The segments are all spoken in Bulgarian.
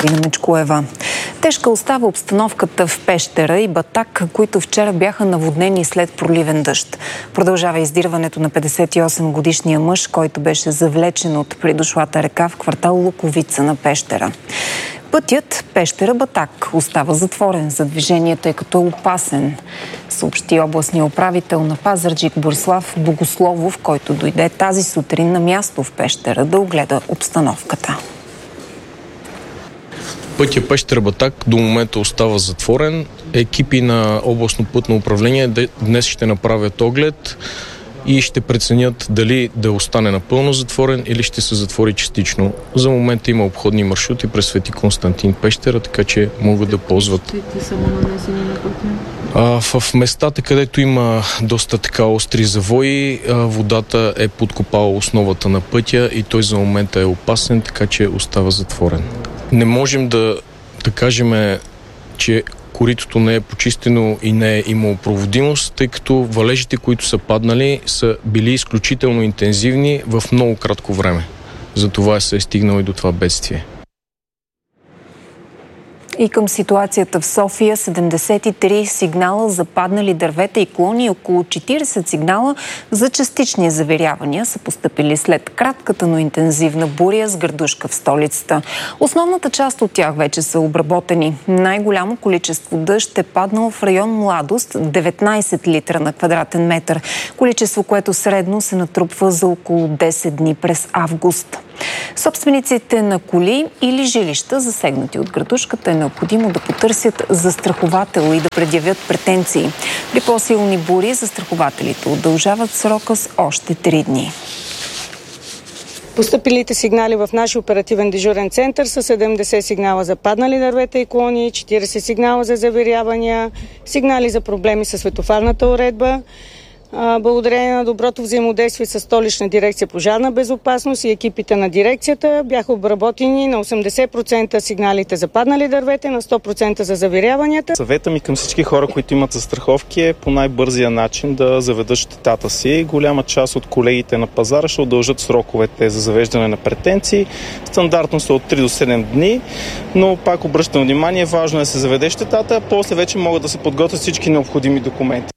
Ина Мечкоева. Тежка остава обстановката в Пещера и Батак, които вчера бяха наводнени след проливен дъжд. Продължава издирването на 58-годишния мъж, който беше завлечен от придошлата река в квартал Луковица на Пещера. Пътят Пещера-Батак остава затворен за движение, тъй като е опасен, съобщи областния управител на Пазарджик Борислав Богословов, който дойде тази сутрин на място в Пещера да огледа обстановката. Пътя Пещера-Батак до момента остава затворен. Екипи на областно пътно управление днес ще направят оглед и ще преценят дали да остане напълно затворен или ще се затвори частично. За момента има обходни маршрути през Свети Константин Пещера, така че могат да ползват. В местата, където има доста така остри завои, водата е подкопала основата на пътя и той за момента е опасен, така че остава затворен. Не можем да кажем, че коритото не е почистено и не е имало проводимост, тъй като валежите, които са паднали, са били изключително интензивни в много кратко време. Затова се е стигнало и до това бедствие. И към ситуацията в София, 73 сигнала за паднали дървета и клони и около 40 сигнала за частични завирявания са постъпили след кратката, но интензивна буря с градушка в столицата. Основната част от тях вече са обработени. Най-голямо количество дъжд е паднало в район Младост, 19 литра на квадратен метър. Количество, което средно се натрупва за около 10 дни през август. Собствениците на коли или жилища, засегнати от градушката, е необходимо да потърсят застраховател и да предявят претенции. При по-силни бури застрахователите удължават срока с още 3 дни. Постъпилите сигнали в нашия оперативен дежурен център са 70 сигнала за паднали дървета и клони, 40 сигнала за завирявания, сигнали за проблеми с светофарната уредба. Благодарение на доброто взаимодействие с Столична дирекция пожарна безопасност и екипите на дирекцията бяха обработени на 80% сигналите за паднали дървета, на 100% за завиряванията. Съвета ми към всички хора, които имат застраховки, е по най-бързия начин да заведат щетата си. Голяма част от колегите на пазара ще удължат сроковете за завеждане на претенции. Стандартно са от 3 до 7 дни, но пак обръщам внимание, важно е да се заведе щетата, после вече могат да се подготвят всички необходими документи.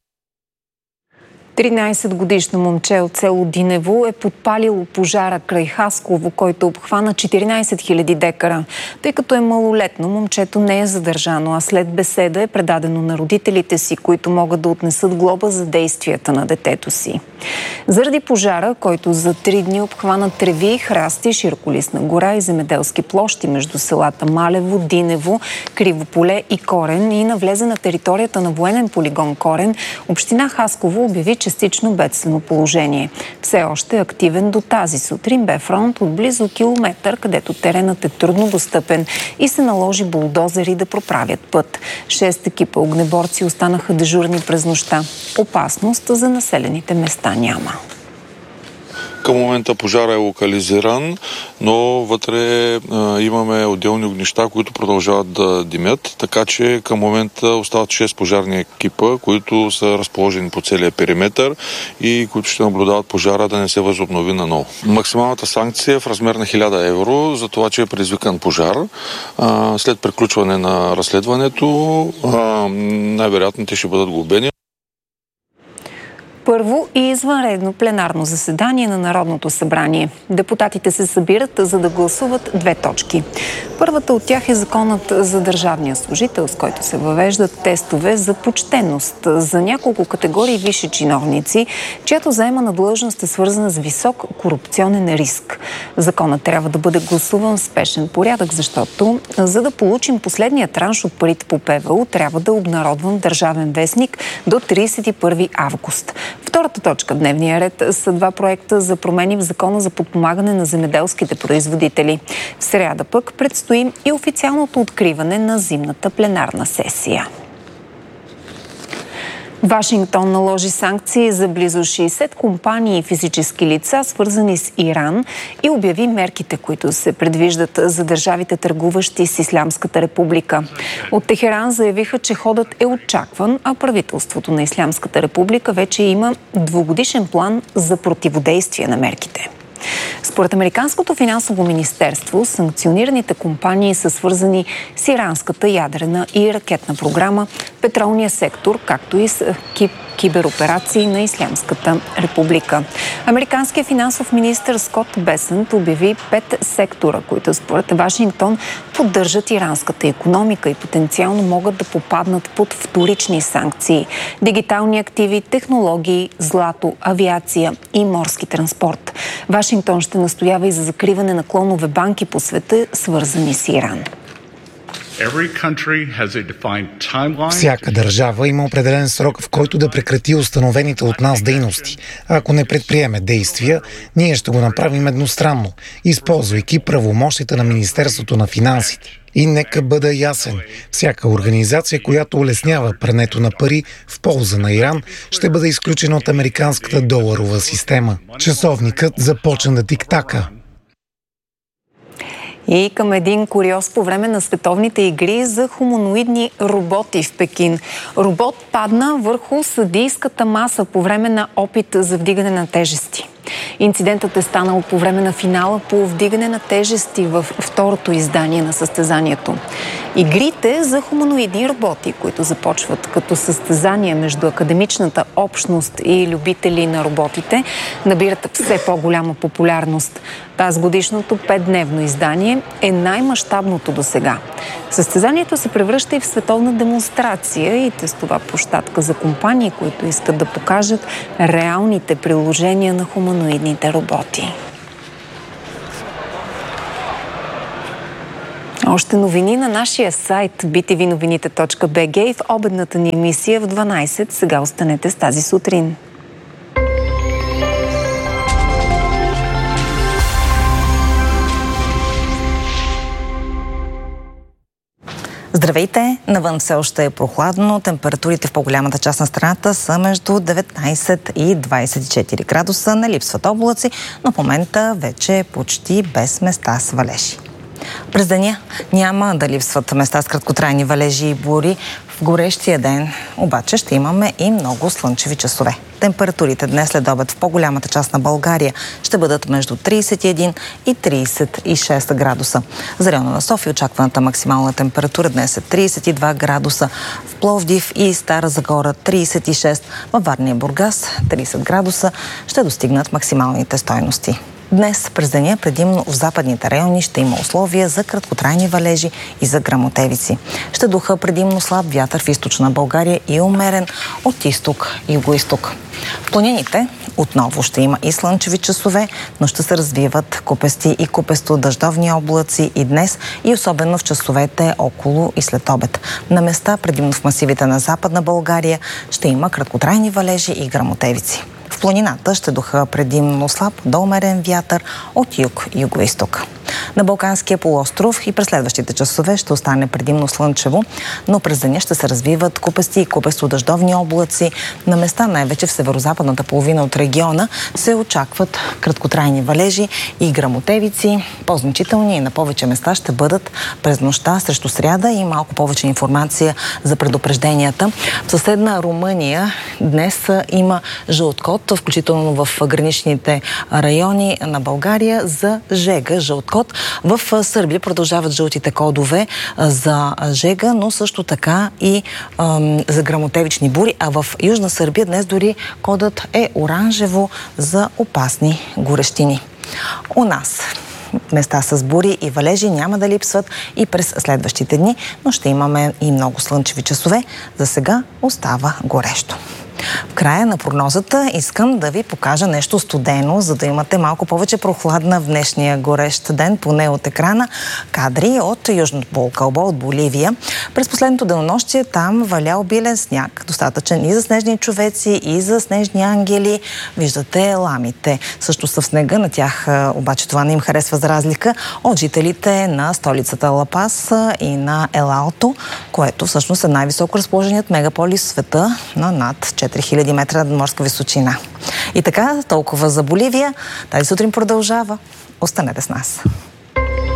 13-годишно момче от село Динево е подпалило пожара край Хасково, който обхвана 14 000 декара. Тъй като е малолетно, момчето не е задържано, а след беседа е предадено на родителите си, които могат да отнесат глоба за действията на детето си. Заради пожара, който за 3 дни обхвана треви, храсти, широколистна гора и земеделски площи между селата Малево, Динево, Кривополе и Корен и навлезе на територията на военен полигон Корен, община Хасково обяви частично бедствено положение. Все още активен до тази сутрин бе фронт от близо километър, където теренът е трудно достъпен и се наложи булдозери да проправят път. 6 екипа огнеборци останаха дежурни през нощта. Опасност за населените места няма. Към момента пожара е локализиран, но вътре имаме отделни огнища, които продължават да димят, така че към момента остават 6 пожарни екипа, които са разположени по целия периметър и които ще наблюдават пожара да не се възобнови наново. Максималната санкция е в размер на 1000 евро за това, че е предизвикан пожар. След приключване на разследването най-вероятно те ще бъдат глобени. Първо и извънредно пленарно заседание на Народното събрание. Депутатите се събират, за да гласуват 2 точки. Първата от тях е законът за държавния служител, с който се въвеждат тестове за почтенност за няколко категории висши чиновници, чиято заемана длъжност е свързана с висок корупционен риск. Законът трябва да бъде гласуван в спешен порядък, защото за да получим последния транш от парите по ПВУ, трябва да обнародвам Държавен вестник до 31 август. Втората точка в дневния ред са 2 проекта за промени в Закона за подпомагане на земеделските производители. В сряда пък предстои и официалното откриване на зимната пленарна сесия. Вашингтон наложи санкции за близо 60 компании и физически лица, свързани с Иран, и обяви мерките, които се предвиждат за държавите, търгуващи с Ислямската република. От Техеран заявиха, че ходът е очакван, а правителството на Ислямската република вече има 2-годишен план за противодействие на мерките. Според Американското финансово министерство, санкционираните компании са свързани с иранската ядрена и ракетна програма, петролния сектор, както и с кибероперации на Ислямската република. Американският финансов министър Скот Бесънт обяви 5 сектора, които според Вашингтон поддържат иранската икономика и потенциално могат да попаднат под вторични санкции. Дигитални активи, технологии, злато, авиация и морски транспорт. Вашингтон ще настоява и за закриване на клонове банки по света, свързани с Иран. Всяка държава има определен срок, в който да прекрати установените от нас дейности. Ако не предприеме действия, ние ще го направим едностранно, използвайки правомощите на Министерството на финансите. И нека бъда ясен, всяка организация, която улеснява прането на пари в полза на Иран, ще бъде изключена от американската доларова система. Часовникът започна да тик-така. И към един куриоз по време на световните игри за хуманоидни роботи в Пекин. Робот падна върху съдийската маса по време на опит за вдигане на тежести. Инцидентът е станал по време на финала по вдигане на тежести в второто издание на състезанието. Игрите за хуманоидни роботи, които започват като състезание между академичната общност и любители на роботите, набират все по-голяма популярност. Тази годишното 5-дневно издание е най-мащабното досега. Състезанието се превръща и в световна демонстрация и тестова площадка за компании, които искат да покажат реалните приложения на хуманоидните роботи. Още новини на нашия сайт btvnovinite.bg и в обедната ни емисия в 12. Сега останете с тази сутрин. Здравейте! Навън все още е прохладно. Температурите в по-голямата част на страната са между 19 и 24 градуса. Не липсват облаци, но в момента вече е почти без места с валежи. През деня няма да липсват места с краткотрайни валежи и бури. В горещия ден обаче ще имаме и много слънчеви часове. Температурите днес след обед в по-голямата част на България ще бъдат между 31 и 36 градуса. За района на София очакваната максимална температура днес е 32 градуса. В Пловдив и Стара Загора 36, във Варна и Бургас 30 градуса ще достигнат максималните стойности. Днес през деня предимно в западните райони ще има условия за краткотрайни валежи и за гръмотевици. Ще духа предимно слаб вятър в източна България и умерен от изток и югоизток. В планините отново ще има и слънчеви часове, но ще се развиват купести и купесто-дъждовни облаци и днес, и особено в часовете около и след обед. На места, предимно в масивите на Западна България, ще има краткотрайни валежи и гръмотевици. В планината ще духа предимно слаб до умерен вятър от юг и югоизток. На Балканския полуостров и през следващите часове ще остане предимно слънчево, но през деня ще се развиват купести и купесто-дъждовни облаци. На места, най-вече в северозападната половина от региона, се очакват краткотрайни валежи и гръмотевици. По-значителни и на повече места ще бъдат през нощта срещу сряда и малко повече информация за предупрежденията. В съседна Румъния днес има жълт код, включително в граничните райони на България за жега, жълт код. В Сърбия продължават жълтите кодове за жега, но също така и за гръмотевични бури, а в Южна Сърбия днес дори кодът е оранжево за опасни горещини. У нас места с бури и валежи няма да липсват и през следващите дни, но ще имаме и много слънчеви часове. За сега остава горещо. В края на прогнозата искам да ви покажа нещо студено, за да имате малко повече прохладна в днешния горещ ден, поне от екрана. Кадри от Южното полукълбо, от Боливия. През последното денонощие там валя обилен сняг, достатъчен и за снежни човеци, и за снежни ангели. Виждате ламите също са в снега, на тях обаче това не им харесва за разлика от жителите на столицата Ла Пас и на Ел Алто, което всъщност е най-високо разположеният мегаполис в света на над 4000 метра морска височина. И така, толкова за Боливия. Тази сутрин продължава. Останете с нас.